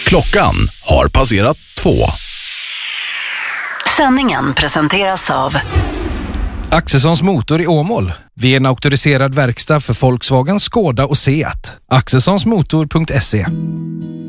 Klockan har passerat 2. Sändningen presenteras av Axelssons Motor i Åmål. Vi är en auktoriserad verkstad för Volkswagen, Skoda och Seat. Axelssonsmotor.se.